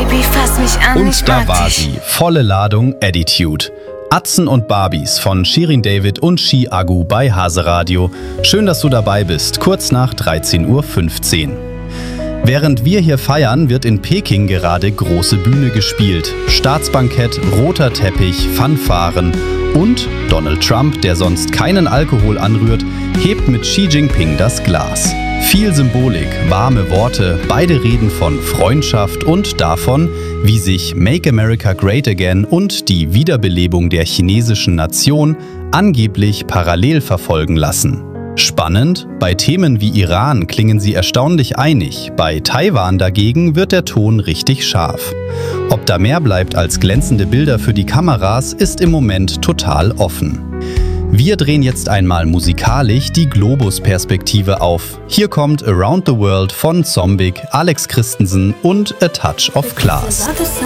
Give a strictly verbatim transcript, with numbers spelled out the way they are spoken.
Baby, fass mich an, ich Und da mag war dich. sie, volle Ladung Attitude. Atzen und Barbies von Shirin David und Shi Agu bei Hase Radio. Schön, dass du dabei bist, kurz nach dreizehn Uhr fünfzehn. Während wir hier feiern, wird in Peking gerade große Bühne gespielt. Staatsbankett, roter Teppich, Fanfaren und Donald Trump, der sonst keinen Alkohol anrührt, hebt mit Xi Jinping das Glas. Viel Symbolik, warme Worte, beide reden von Freundschaft und davon, wie sich Make America Great Again und die Wiederbelebung der chinesischen Nation angeblich parallel verfolgen lassen. Spannend, bei Themen wie Iran klingen sie erstaunlich einig, bei Taiwan dagegen wird der Ton richtig scharf. Ob da mehr bleibt als glänzende Bilder für die Kameras, ist im Moment total offen. Wir drehen jetzt einmal musikalisch die Globus-Perspektive auf. Hier kommt Around the World von Zombig, Alex Christensen und A Touch of Class.